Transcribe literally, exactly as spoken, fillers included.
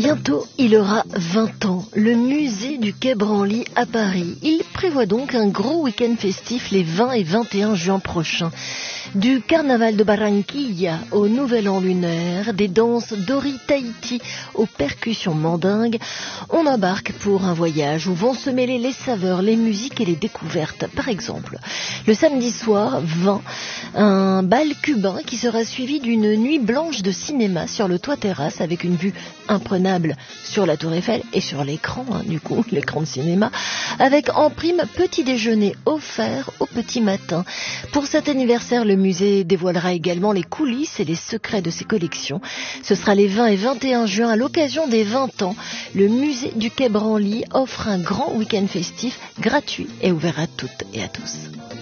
Bientôt, il aura vingt ans, le musée du Quai Branly à Paris. Il prévoit donc un gros week-end festif les vingt et vingt et un juin prochains. Du carnaval de Barranquilla au Nouvel An lunaire, des danses d'Ori Tahiti aux percussions mandingues, on embarque pour un voyage où vont se mêler les saveurs, les musiques et les découvertes. Par exemple, le samedi soir, vingt, un bal cubain qui sera suivi d'une nuit blanche de cinéma sur le toit terrasse avec une vue imprenable sur la Tour Eiffel et sur l'écran, hein, du coup, l'écran de cinéma, avec en prime petit déjeuner offert au petit matin. Pour cet anniversaire, le musée dévoilera également les coulisses et les secrets de ses collections. Ce sera les vingt et vingt et un juin, à l'occasion des vingt ans. Le musée du Quai Branly offre un grand week-end festif gratuit et ouvert à toutes et à tous.